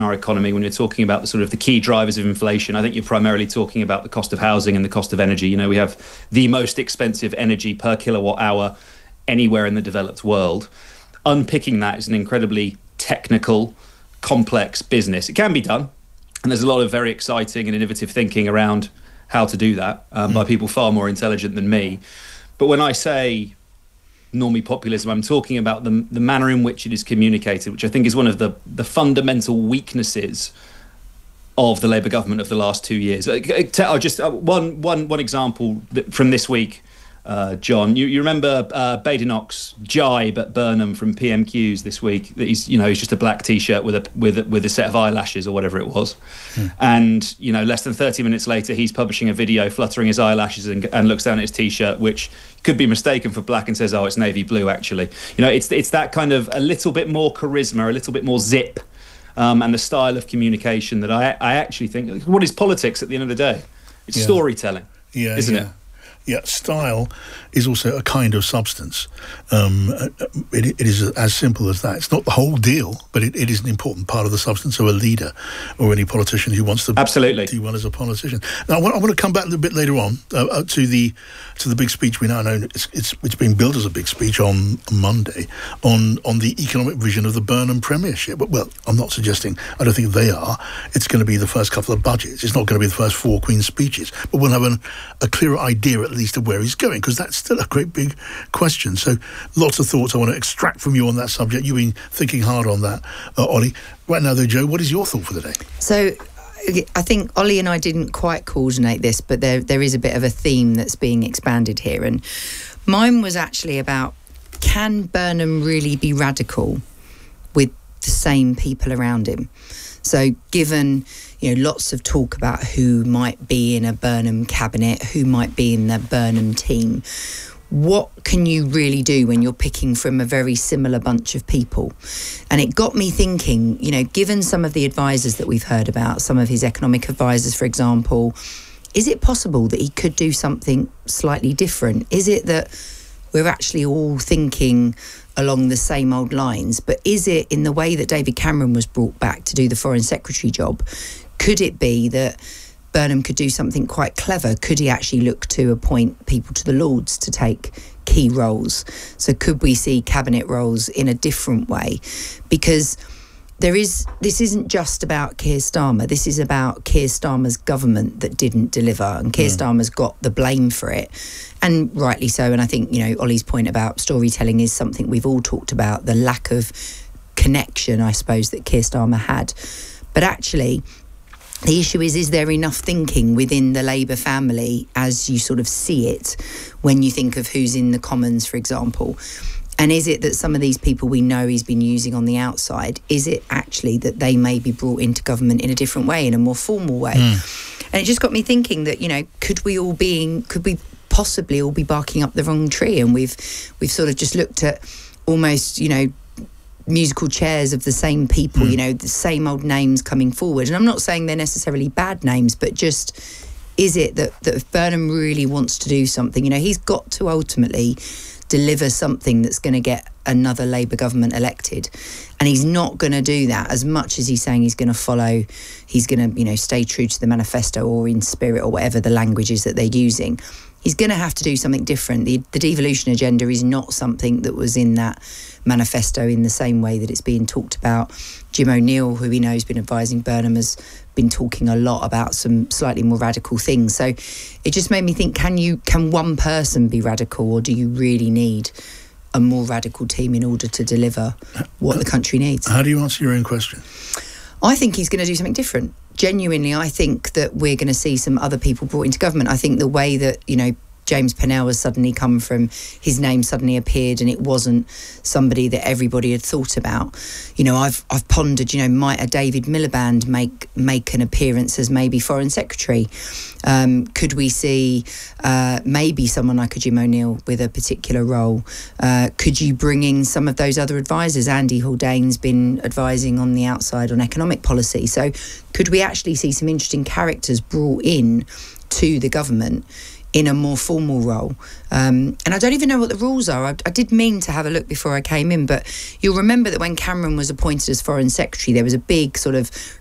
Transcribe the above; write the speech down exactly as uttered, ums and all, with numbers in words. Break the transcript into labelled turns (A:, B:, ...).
A: our economy, when you're talking about the sort of the key drivers of inflation, I think you're primarily talking about the cost of housing and the cost of energy. You know, we have the most expensive energy per kilowatt hour anywhere in the developed world. Unpicking that is an incredibly technical, complex business. It can be done, and there's a lot of very exciting and innovative thinking around how to do that um, mm. by people far more intelligent than me. But when I say normie populism, I'm talking about the, the manner in which it is communicated, which I think is one of the, the fundamental weaknesses of the Labour government of the last two years. I'll just uh, one one one example from this week. Uh, John, you, you remember uh, Badenoch's jibe at Burnham from P M Qs this week? That he's, you know, he's just a black T-shirt with a with a, with a set of eyelashes or whatever it was, hmm. and you know, less than thirty minutes later, he's publishing a video fluttering his eyelashes and, and looks down at his T-shirt, which could be mistaken for black, and says, "Oh, it's navy blue." Actually, you know, it's it's that kind of a little bit more charisma, a little bit more zip, um, and the style of communication that I I actually think. What is politics at the end of the day? It's yeah. storytelling,
B: yeah,
A: isn't
B: yeah.
A: it?
B: Yeah, style is also a kind of substance. Um, it, it is as simple as that. It's not the whole deal, but it, it is an important part of the substance of a leader or any politician who wants to
A: absolutely
B: do well as a politician. Now, I want, I want to come back a little bit later on uh, to the to the big speech we now know it's it's, it's being billed as a big speech on Monday on on the economic vision of the Burnham Premiership. But, well, I'm not suggesting. I don't think they are. It's going to be the first couple of budgets. It's not going to be the first four Queen's speeches, but we'll have an, a clearer idea at least of where he's going, because that's still a great big question. So lots of thoughts I want to extract from you on that subject. You've been thinking hard on that, uh, Ollie. Right now though, Jo, what is your thought for the day?
C: So I think Ollie and I didn't quite coordinate this, but there there is a bit of a theme that's being expanded here, and mine was actually about, can Burnham really be radical with the same people around him? So given, you know, lots of talk about who might be in a Burnham cabinet, who might be in the Burnham team, what can you really do when you're picking from a very similar bunch of people? And it got me thinking, you know, given some of the advisors that we've heard about, some of his economic advisors, for example, is it possible that he could do something slightly different? Is it that we're actually all thinking along the same old lines, but is it in the way that David Cameron was brought back to do the Foreign Secretary job? Could it be that Burnham could do something quite clever? Could he actually look to appoint people to the Lords to take key roles? So could we see cabinet roles in a different way? Because there is, this isn't just about Keir Starmer. This is about Keir Starmer's government that didn't deliver, and Keir mm. Starmer's got the blame for it. And rightly so. And I think, you know, Ollie's point about storytelling is something we've all talked about, the lack of connection, I suppose, that Keir Starmer had. But actually, the issue is, is there enough thinking within the Labour family as you sort of see it when you think of who's in the Commons, for example? And is it that some of these people we know he's been using on the outside, is it actually that they may be brought into government in a different way, in a more formal way? Mm. And it just got me thinking that, you know, could we all be, could we possibly all be barking up the wrong tree? And we've we've sort of just looked at almost, you know, musical chairs of the same people, mm. you know, the same old names coming forward. And I'm not saying they're necessarily bad names, but just, is it that, that if Burnham really wants to do something, you know, he's got to ultimately deliver something that's going to get another Labour government elected, and he's not going to do that as much as he's saying he's going to follow, he's going to, you know, stay true to the manifesto or in spirit or whatever the language is that they're using. He's going to have to do something different. The, the devolution agenda is not something that was in that manifesto in the same way that it's being talked about. Jim O'Neill, who we know has been advising Burnham, has been talking a lot about some slightly more radical things. So it just made me think, can you, can one person be radical, or do you really need a more radical team in order to deliver what the country needs?
B: How do you answer your own question?
C: I think he's going to do something different. Genuinely, I think that we're going to see some other people brought into government. I think the way that, you know, James Pennell has suddenly come from, his name suddenly appeared and it wasn't somebody that everybody had thought about. You know, I've I've pondered, you know, might a David Miliband make make an appearance as maybe Foreign Secretary? Um, could we see uh, maybe someone like a Jim O'Neill with a particular role? Uh, could you bring in some of those other advisors? Andy Haldane's been advising on the outside on economic policy. So could we actually see some interesting characters brought in to the government in a more formal role. Um, and I don't even know what the rules are. I, I did mean to have a look before I came in, but you'll remember that when Cameron was appointed as Foreign Secretary, there was a big sort of